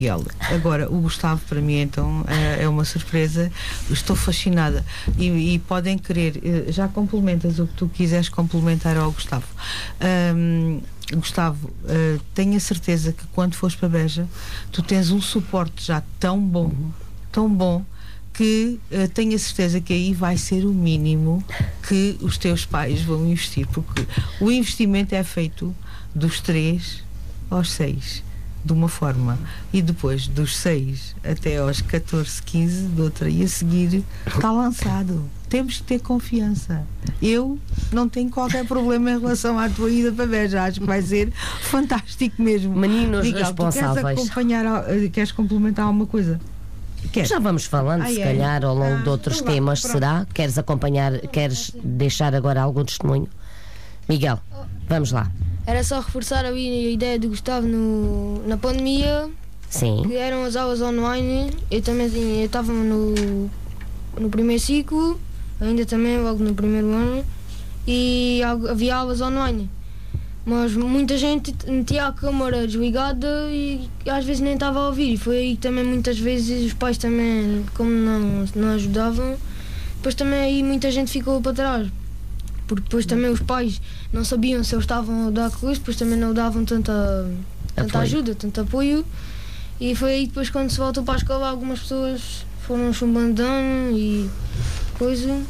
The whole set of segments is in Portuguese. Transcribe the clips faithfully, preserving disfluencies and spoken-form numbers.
Agora, o Gustavo, para mim, então, é uma surpresa. Estou fascinada. E, e podem querer, já complementas o que tu quiseres complementar ao Gustavo. Um, Gustavo, uh, tenho a certeza que quando fores para Beja, tu tens um suporte já tão bom, uhum. tão bom, que uh, tenho a certeza que aí vai ser o mínimo que os teus pais vão investir, porque o investimento é feito dos três aos seis. De uma forma, e depois dos seis até aos catorze, quinze de outra, e a seguir está lançado. Temos que ter confiança. Eu não tenho qualquer problema em relação à tua ida para Beja, acho que vai ser fantástico mesmo. Meninos Miguel, responsáveis. Tu queres acompanhar, queres complementar alguma coisa? Quer? Já vamos falando, ah, se é. calhar ao longo ah, de outros então temas, lá, será? Queres acompanhar, queres deixar agora algum testemunho? Miguel, vamos lá. Era só reforçar a ideia do Gustavo no, na pandemia. Sim. Que eram as aulas online. Eu também eu estava no, no primeiro ciclo, ainda também, logo no primeiro ano, e havia aulas online. Mas muita gente metia a câmara desligada e às vezes nem estava a ouvir. E foi aí que também muitas vezes os pais também, como não, não ajudavam, depois também aí muita gente ficou para trás. Porque depois também os pais não sabiam se eles estavam a dar coisa, depois também não davam tanta, tanta ajuda, tanto apoio. E foi aí depois, quando se voltou para a escola, algumas pessoas foram chumbando e coisa.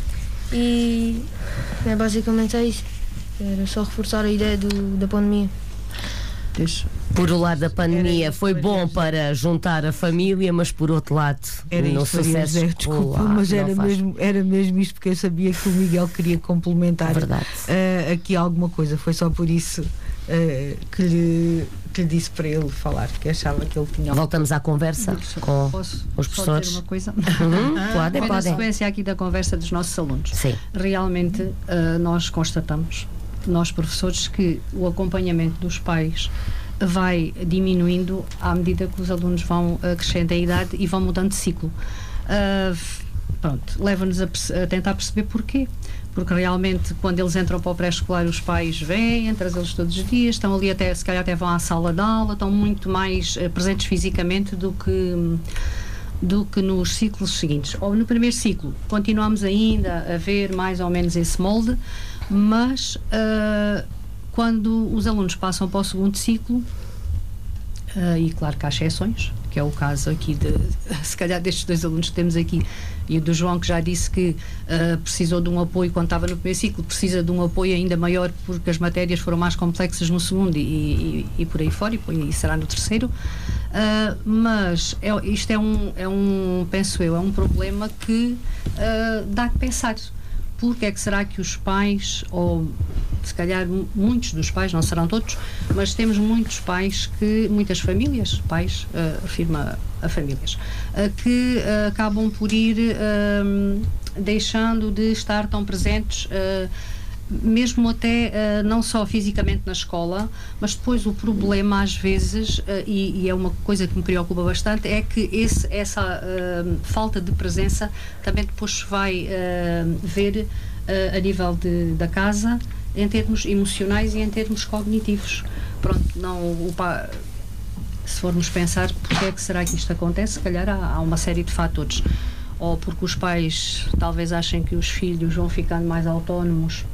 E é, basicamente é isso. Era só reforçar a ideia do, da pandemia. Deixa. Por o lado da pandemia foi bom para juntar a família, mas por outro lado era no isto, sucesso Maria, desculpa, ah, mas era mesmo, era mesmo isto, porque eu sabia que o Miguel queria complementar uh, aqui alguma coisa. Foi só por isso uh, que, lhe, que lhe disse para ele falar, porque achava que ele tinha. Voltamos à conversa com Posso os professores. Só dizer uma coisa? Uhum, ah, podem, podem. podem. A sequência aqui da conversa dos nossos alunos. Sim. Realmente uh, nós constatamos, nós professores, que o acompanhamento dos pais vai diminuindo à medida que os alunos vão uh, crescendo a idade e vão mudando de ciclo. Uh, pronto, leva-nos a, a tentar perceber porquê. Porque realmente, quando eles entram para o pré-escolar, os pais vêm, trazê-los todos os dias, estão ali até, se calhar até vão à sala de aula, estão muito mais uh, presentes fisicamente do que, do que nos ciclos seguintes. Ou no primeiro ciclo, continuamos ainda a ver mais ou menos esse molde, mas uh, quando os alunos passam para o segundo ciclo, uh, e claro que há exceções, que é o caso aqui de, se calhar destes dois alunos que temos aqui, e o do João, que já disse que uh, precisou de um apoio quando estava no primeiro ciclo, precisa de um apoio ainda maior porque as matérias foram mais complexas no segundo e, e, e por aí fora, e, e será no terceiro. Uh, mas é, isto é um, é um, penso eu, é um problema que uh, dá que pensar. Porque é que será que os pais, ou se calhar muitos dos pais, não serão todos, mas temos muitos pais, que muitas famílias, pais, uh, afirma a famílias, uh, que uh, acabam por ir uh, deixando de estar tão presentes, uh, mesmo até uh, não só fisicamente na escola, mas depois o problema às vezes, uh, e, e é uma coisa que me preocupa bastante, é que esse, essa uh, falta de presença também depois vai uh, ver uh, a nível de, da casa, em termos emocionais e em termos cognitivos. Pronto, não, o pa, se formos pensar porque é que será que isto acontece, se calhar há, há uma série de fatores. Ou porque os pais talvez achem que os filhos vão ficando mais autónomos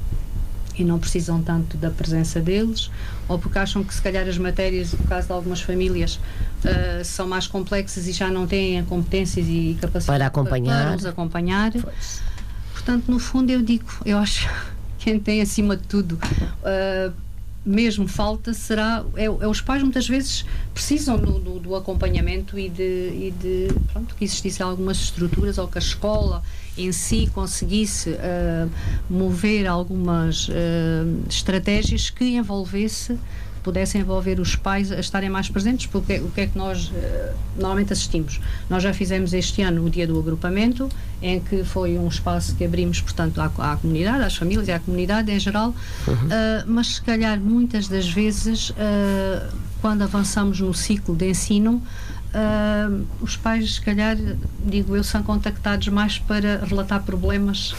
e não precisam tanto da presença deles, ou porque acham que se calhar as matérias, no caso de algumas famílias, uh, são mais complexas e já não têm competências e capacidade para acompanhar. para os acompanhar. Pois. Portanto, no fundo eu digo, eu acho que quem tem acima de tudo uh, mesmo falta será, é, é os pais muitas vezes precisam do, do, do acompanhamento e de, e de pronto, que existissem algumas estruturas, ou que a escola em si conseguisse uh, mover algumas uh, estratégias que envolvesse, pudessem envolver os pais a estarem mais presentes, porque o que é que nós uh, normalmente assistimos? Nós já fizemos este ano o dia do agrupamento, em que foi um espaço que abrimos, portanto, à, à comunidade, às famílias e à comunidade em geral, uhum. uh, mas se calhar muitas das vezes, uh, quando avançamos no ciclo de ensino, Uh, os pais, se calhar, digo eu, são contactados mais para relatar problemas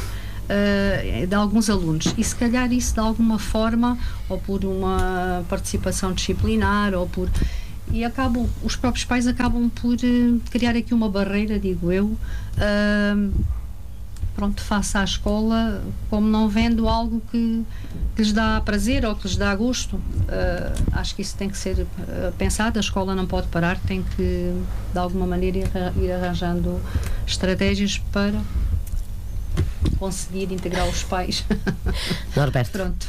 uh, de alguns alunos, e se calhar isso de alguma forma, ou por uma participação disciplinar, ou por e acabam, os próprios pais acabam por uh, criar aqui uma barreira, digo eu, uh, pronto, face à escola, como não vendo algo que, que lhes dá prazer ou que lhes dá gosto. Uh, acho que isso tem que ser uh, pensado. A escola não pode parar, tem que de alguma maneira ir, ir arranjando estratégias para conseguir integrar os pais. Norberto. Pronto.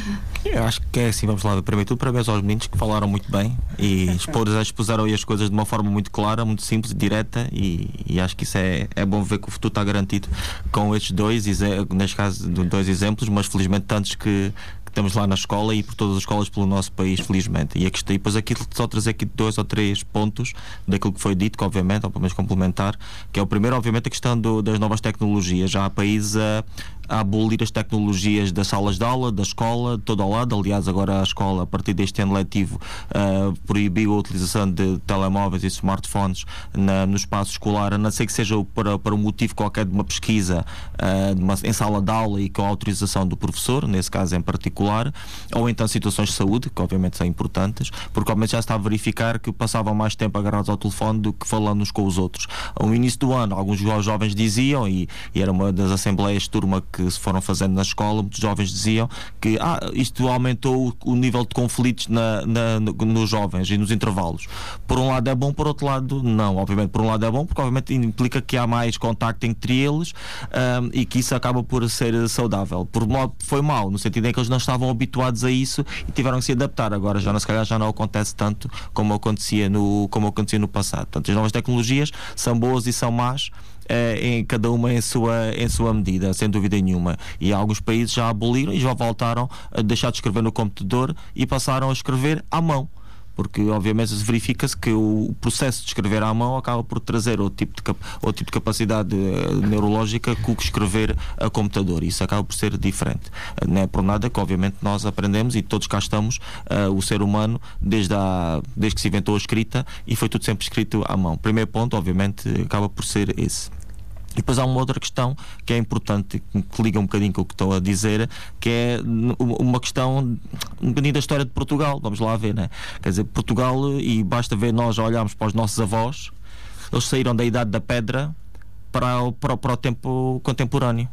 Eu acho que é assim, vamos lá, primeiro tudo parabéns aos meninos que falaram muito bem e expor, expuseram aí as coisas de uma forma muito clara, muito simples, direta, e, e acho que isso é, é bom ver que o futuro está garantido com estes dois, neste caso dois exemplos, mas felizmente tantos que, que temos lá na escola e por todas as escolas pelo nosso país, felizmente. E, aqui, e depois aqui só trazer aqui dois ou três pontos daquilo que foi dito, que obviamente, ou pelo menos complementar, que é o primeiro, obviamente, a questão do, das novas tecnologias. Já há países a, a abolir as tecnologias das salas de aula, da escola, de todo ao lado. Aliás, agora a escola, a partir deste ano letivo, uh, proibiu a utilização de telemóveis e smartphones na, no espaço escolar, a não ser que seja para, para um motivo qualquer de uma pesquisa uh, de uma, em sala de aula e com a autorização do professor, nesse caso em particular, ou então situações de saúde, que obviamente são importantes, porque obviamente já se está a verificar que passavam mais tempo agarrados ao telefone do que falando uns com os outros. Ao início do ano, alguns jovens diziam, e, e era uma das assembleias de turma que se foram fazendo na escola, muitos jovens diziam que ah, isto aumentou o, o nível de conflitos na, na, no, nos jovens e nos intervalos. Por um lado é bom, por outro lado não. Obviamente, por um lado é bom, porque obviamente implica que há mais contacto entre eles um, e que isso acaba por ser saudável. Por modo, foi mau, no sentido em que eles não estavam habituados a isso e tiveram que se adaptar. Agora já, se calhar, já não acontece tanto como acontecia no, como acontecia no passado. Portanto, as novas tecnologias são boas e são más, em cada uma em sua, em sua medida, sem dúvida nenhuma. E alguns países já aboliram e já voltaram a deixar de escrever no computador e passaram a escrever à mão. Porque, obviamente, verifica-se que o processo de escrever à mão acaba por trazer outro tipo de, cap- outro tipo de capacidade uh, neurológica que o que escrever a computador. Isso acaba por ser diferente. Uh, não é por nada que, obviamente, nós aprendemos e todos cá estamos, uh, o ser humano, desde, a, desde que se inventou a escrita, e foi tudo sempre escrito à mão. Primeiro ponto, obviamente, acaba por ser esse. E depois há uma outra questão que é importante, que liga um bocadinho com o que estou a dizer, que é uma questão um bocadinho da história de Portugal. Vamos lá ver, né? Quer dizer, Portugal, e basta ver, nós olharmos para os nossos avós, eles saíram da Idade da Pedra para o, para, para o tempo contemporâneo.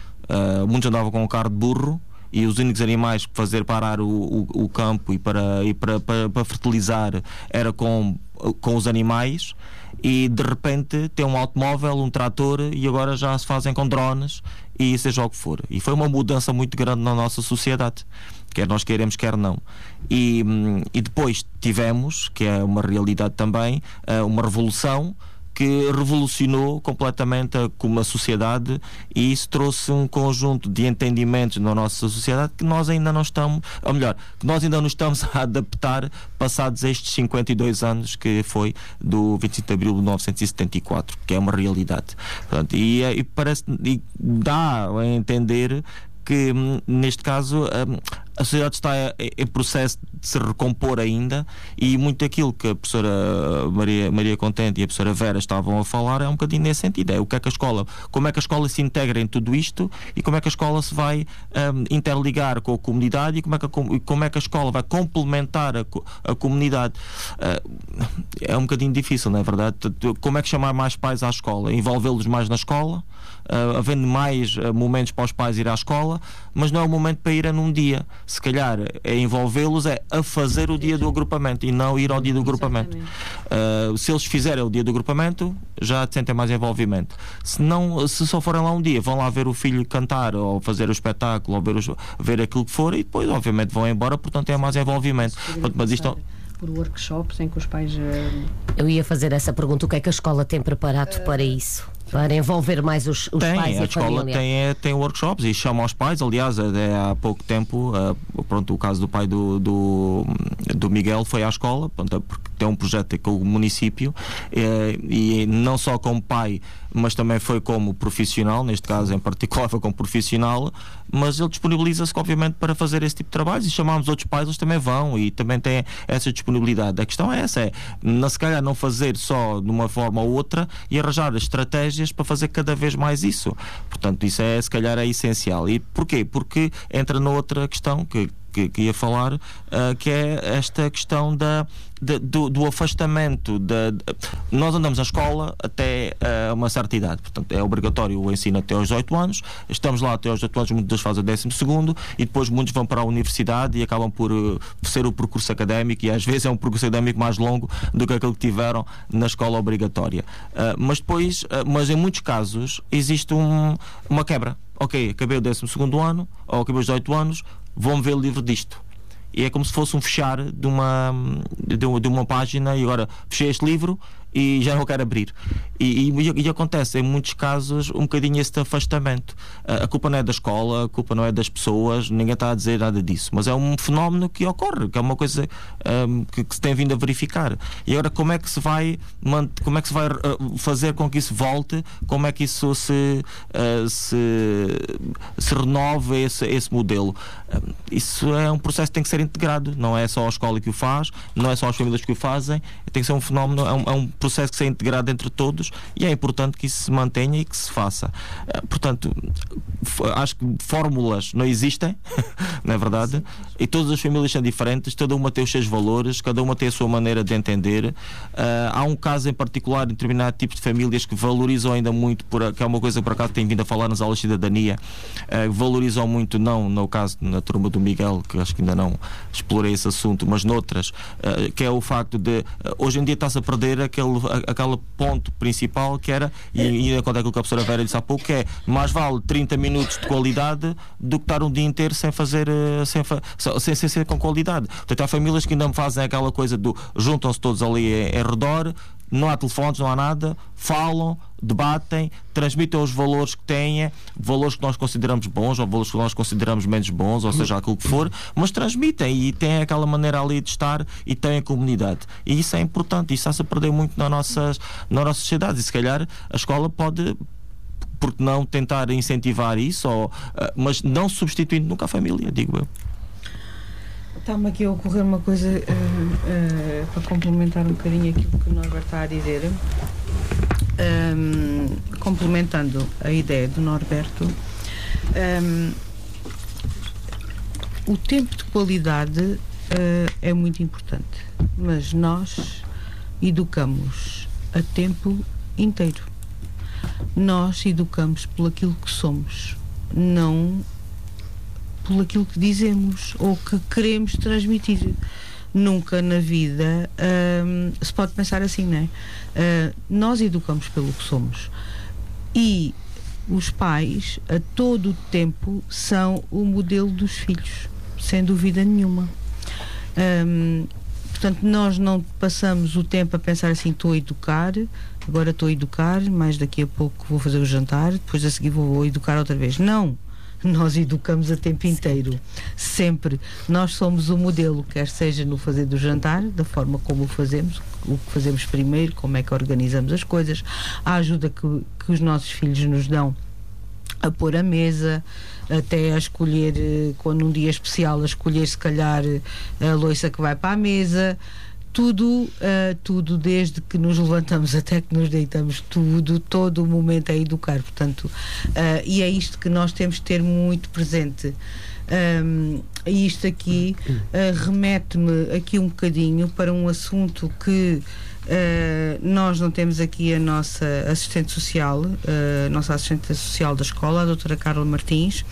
Uh, muitos andavam com um carro de burro e os únicos animais que fazer parar o, o, o campo e, para, e para, para, para fertilizar era com, com os animais. E de repente tem um automóvel, um trator, e agora já se fazem com drones e seja o que for. E foi uma mudança muito grande na nossa sociedade, quer nós queremos, quer não. E, e depois tivemos, que é uma realidade também, uma revolução que revolucionou completamente a, como a sociedade, e isso trouxe um conjunto de entendimentos na nossa sociedade que nós ainda não estamos, ou melhor, que nós ainda não estamos a adaptar passados estes cinquenta e dois anos que foi do vinte e cinco de abril de mil novecentos e setenta e quatro, que é uma realidade. Portanto, e, e parece, e dá a entender que, neste caso, a sociedade está em processo de se recompor ainda, e muito aquilo que a professora Maria, Maria Contente e a professora Vera estavam a falar é um bocadinho nesse sentido. É o que é que a escola, como é que a escola se integra em tudo isto e como é que a escola se vai um, interligar com a comunidade, e como é que a, como é que a escola vai complementar a, a comunidade. Uh, é um bocadinho difícil, não é verdade? Como é que chamar mais pais à escola? Envolvê-los mais na escola, uh, havendo mais uh, momentos para os pais ir à escola, mas não é o momento para ir a num dia. Se calhar é envolvê-los é a fazer o dia do agrupamento e não ir ao dia do agrupamento. Uh, se eles fizerem o dia do agrupamento, já sentem mais envolvimento. Se, não, se só forem lá um dia, vão lá ver o filho cantar ou fazer o espetáculo ou ver, os, ver aquilo que for, e depois obviamente vão embora, portanto é mais envolvimento. Portanto, mas isto... por workshops em que os pais... Eu ia fazer essa pergunta, o que é que a escola tem preparado uh... para isso? Para envolver mais os, os tem, pais e a, a escola família? Tem, tem workshops e chama aos pais. Aliás, há pouco tempo, uh, pronto, o caso do pai do, do, do Miguel foi à escola, pronto, porque tem um projeto com o município, uh, e não só como pai, mas também foi como profissional, neste caso em particular foi como profissional, mas ele disponibiliza-se obviamente para fazer esse tipo de trabalhos, e chamamos outros pais, eles também vão e também têm essa disponibilidade. A questão é essa, é não, se calhar não fazer só de uma forma ou outra e arranjar estratégias para fazer cada vez mais isso. Portanto, isso é, se calhar, é essencial. E porquê? Porque entra noutra questão que, que, que ia falar, uh, que é esta questão da, de, do, do afastamento. De, de, nós andamos na escola até uh, uma certa idade, portanto é obrigatório o ensino até aos dezoito anos, estamos lá até aos dezoito anos, muitos fazem o décimo segundo e depois muitos vão para a universidade e acabam por uh, ser o percurso académico, e às vezes é um percurso académico mais longo do que aquele que tiveram na escola obrigatória. Uh, mas depois, uh, mas em muitos casos existe um, uma quebra. Ok, acabei o décimo segundo ano, ou acabei os dezoito anos, vou-me ver livre disto. E é como se fosse um fechar de uma, de uma, de uma página, e agora fechei este livro e já não quero abrir. E, e, e acontece em muitos casos um bocadinho esse afastamento. A, a culpa não é da escola, a culpa não é das pessoas, ninguém está a dizer nada disso, mas é um fenómeno que ocorre, que é uma coisa um, que, que se tem vindo a verificar. E agora como é que se vai, como é que se vai uh, fazer com que isso volte, como é que isso se, uh, se, se renove esse, esse modelo? Uh, isso é um processo que tem que ser integrado, não é só a escola que o faz, não é só as famílias que o fazem, tem que ser um fenómeno, é um, é um processo que seja integrado entre todos, e é importante que isso se mantenha e que se faça. Portanto, acho que fórmulas não existem, não é verdade? E todas as famílias são diferentes, cada uma tem os seus valores, cada uma tem a sua maneira de entender. Uh, há um caso em particular em determinado tipo de famílias que valorizam ainda muito, por, que é uma coisa por acaso que tem vindo a falar nas aulas de cidadania, uh, valorizam muito, não no caso na turma do Miguel, que acho que ainda não explorei esse assunto, mas noutras, uh, que é o facto de, uh, hoje em dia está-se a perder aquele aquele ponto principal que era, e ainda quando é aquilo que a professora Vera disse há pouco, que é mais vale trinta minutos de qualidade do que estar um dia inteiro sem fazer, sem, sem, sem ser com qualidade. Portanto, há famílias que ainda me fazem aquela coisa do juntam-se todos ali em, em redor, não há telefones, não há nada, falam, debatem, transmitem os valores que têm, valores que nós consideramos bons ou valores que nós consideramos menos bons, ou seja, aquilo que for, mas transmitem e têm aquela maneira ali de estar e têm a comunidade. E isso é importante, isso está-se a perder muito nas nossas, nas nossas sociedades, e se calhar a escola pode, porque não, tentar incentivar isso, ou, mas não substituindo nunca a família, digo eu. Está-me aqui a ocorrer uma coisa uh, uh, para complementar um bocadinho aquilo que o Norberto está a dizer. Um, complementando a ideia do Norberto, um, o tempo de qualidade uh, é muito importante, mas nós educamos a tempo inteiro. Nós educamos por aquilo que somos, não por aquilo que dizemos ou que queremos transmitir. Nunca na vida hum, se pode pensar assim, não é? Uh, nós educamos pelo que somos, e os pais a todo o tempo são o modelo dos filhos, sem dúvida nenhuma. Um, portanto, nós não passamos o tempo a pensar assim, estou a educar, agora estou a educar, mais daqui a pouco vou fazer o jantar, depois a seguir vou educar outra vez. Não! Nós educamos a tempo inteiro, sempre. Nós somos o modelo, quer seja no fazer do jantar, da forma como o fazemos, o que fazemos primeiro, como é que organizamos as coisas, a ajuda que, que os nossos filhos nos dão a pôr a mesa, até a escolher, quando um dia especial, a escolher se calhar a louça que vai para a mesa. Tudo, uh, tudo, desde que nos levantamos até que nos deitamos, tudo, todo o momento é educar, portanto, uh, e é isto que nós temos de ter muito presente. Um, isto aqui uh, remete-me aqui um bocadinho para um assunto que uh, nós não temos aqui a nossa assistente social, uh, a nossa assistente social da escola, a doutora Carla Martins,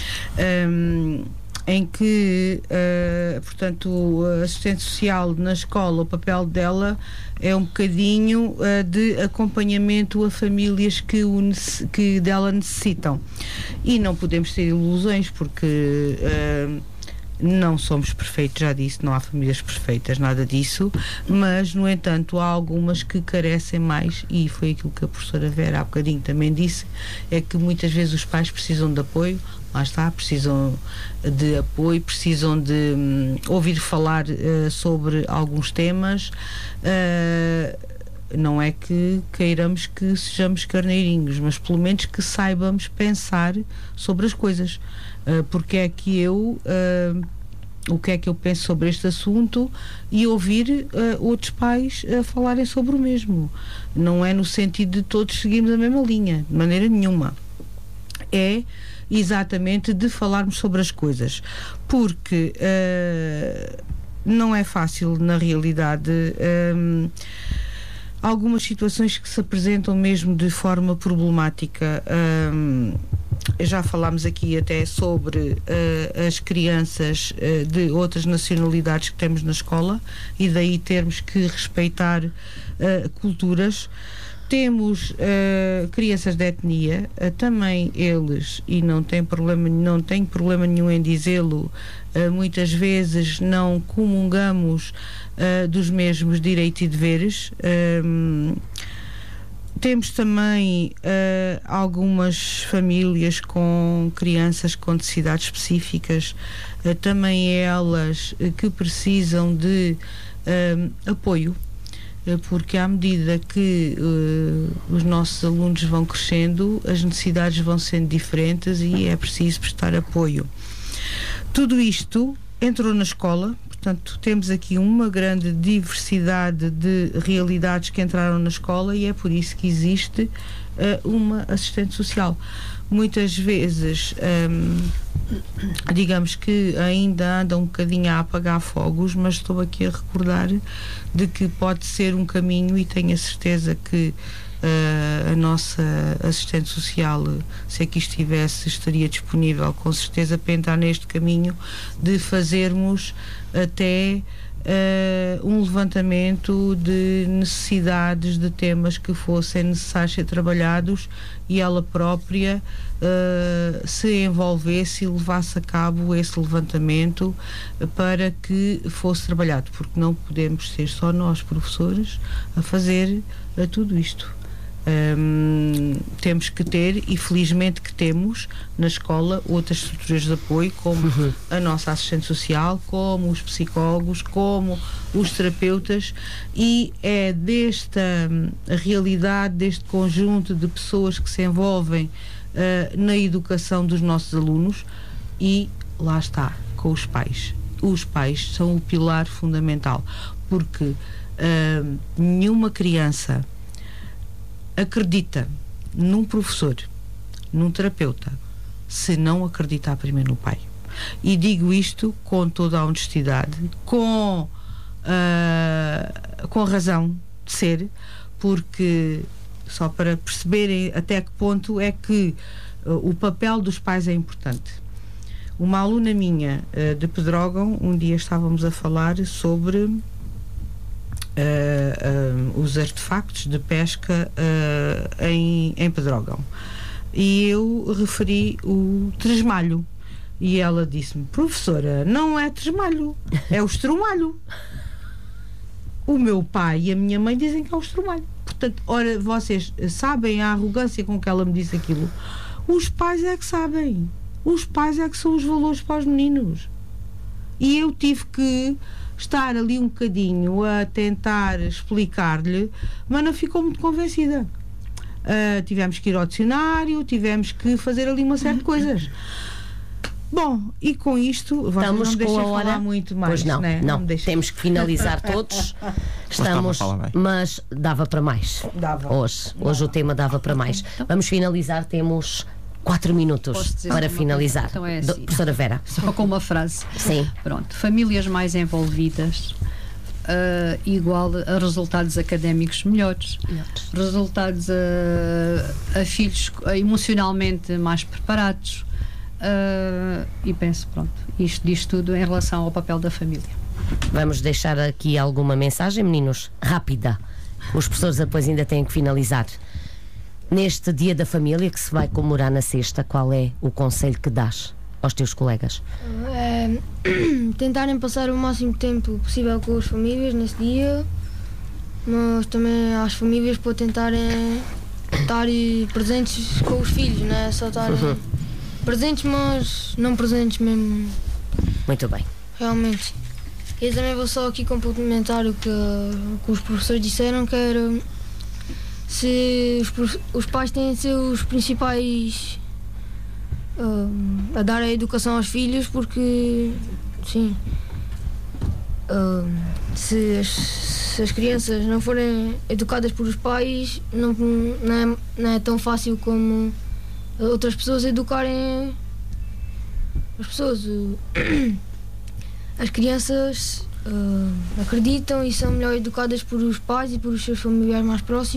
um, em que, uh, portanto, a assistente social na escola, o papel dela é um bocadinho uh, de acompanhamento a famílias que, o, que dela necessitam. E não podemos ter ilusões, porque uh, não somos perfeitos, já disse, não há famílias perfeitas, nada disso, mas, no entanto, há algumas que carecem mais, e foi aquilo que a professora Vera há bocadinho também disse, é que muitas vezes os pais precisam de apoio, lá está, precisam de apoio, precisam de hum, ouvir falar uh, sobre alguns temas. Uh, não é que queiramos que sejamos carneirinhos, mas pelo menos que saibamos pensar sobre as coisas. Uh, porque é que eu uh, o que é que eu penso sobre este assunto, e ouvir uh, outros pais uh, falarem sobre o mesmo. Não é no sentido de todos seguirmos a mesma linha, de maneira nenhuma. É exatamente de falarmos sobre as coisas, porque uh, não é fácil na realidade. Um, algumas situações que se apresentam mesmo de forma problemática. Um, já falámos aqui até sobre uh, as crianças uh, de outras nacionalidades que temos na escola, e daí termos que respeitar uh, culturas. Temos uh, crianças de etnia, uh, também eles, e não tem problema, não tem problema nenhum em dizê-lo, uh, muitas vezes não comungamos uh, dos mesmos direitos e deveres. Um, temos também uh, algumas famílias com crianças com necessidades específicas, uh, também elas uh, que precisam de uh, apoio, porque à medida que uh, os nossos alunos vão crescendo, as necessidades vão sendo diferentes e é preciso prestar apoio. Tudo isto entrou na escola, portanto temos aqui uma grande diversidade de realidades que entraram na escola, e é por isso que existe uh, uma assistente social. Muitas vezes um, digamos que ainda anda um bocadinho a apagar fogos, mas estou aqui a recordar de que pode ser um caminho, e tenho a certeza que uh, a nossa assistente social, se aqui estivesse, estaria disponível com certeza para entrar neste caminho de fazermos até Uh, um levantamento de necessidades de temas que fossem necessários ser trabalhados, e ela própria uh, se envolvesse e levasse a cabo esse levantamento para que fosse trabalhado, porque não podemos ser só nós, professores, a fazer uh, tudo isto. Um, temos que ter, e felizmente que temos na escola, outras estruturas de apoio, como uhum. a nossa assistente social, como os psicólogos, como os terapeutas, e é desta um, realidade, deste conjunto de pessoas que se envolvem uh, na educação dos nossos alunos, e lá está, com os pais. Os pais são o pilar fundamental, porque uh, nenhuma criança acredita num professor, num terapeuta, se não acreditar primeiro no pai. E digo isto com toda a honestidade, com, uh, com a razão de ser, porque, só para perceberem até que ponto é que uh, o papel dos pais é importante. Uma aluna minha uh, de Pedrógão, um dia estávamos a falar sobre Uh, uh, os artefactos de pesca uh, em, em Pedrógão, e eu referi o tresmalho, e ela disse-me: professora, não é tresmalho, é o estromalho. O meu pai e a minha mãe dizem que é o estromalho. Portanto, ora, vocês sabem a arrogância com que ela me disse aquilo? Os pais é que sabem, os pais é que são os valores para os meninos, e eu tive que estar ali um bocadinho a tentar explicar-lhe, mas não ficou muito convencida. Uh, tivemos que ir ao dicionário, tivemos que fazer ali uma série de coisas. Bom, e com isto, vocês estamos não me deixem com a hora. Falar muito mais. Pois não, né? não, não me temos que finalizar todos. Estamos, mas, mas dava para mais. Dava. Hoje, hoje o tema dava para mais. Vamos finalizar, temos quatro minutos para finalizar. Então é assim, Do, professora Vera. Só com uma frase. Sim. Pronto. Famílias mais envolvidas uh, igual a resultados académicos melhores. melhores. Resultados a, a filhos emocionalmente mais preparados. Uh, e penso, pronto, isto diz tudo em relação ao papel da família. Vamos deixar aqui alguma mensagem, meninos? Rápida. Os professores depois ainda têm que finalizar. Neste Dia da Família que se vai comemorar na sexta, qual é o conselho que dás aos teus colegas? É, tentarem passar o máximo tempo possível com as famílias nesse dia, mas também às famílias para tentarem estar presentes com os filhos, não é só estarem uhum. presentes, mas não presentes mesmo. Muito bem. Realmente. Eu também vou só aqui complementar o que, o que os professores disseram, que era se os, os pais têm de ser os principais uh, a dar a educação aos filhos, porque sim, uh, se, as, se as crianças não forem educadas por os pais, não, não, é, não é tão fácil como outras pessoas educarem as pessoas. As crianças uh, acreditam e são melhor educadas por os pais e por os seus familiares mais próximos.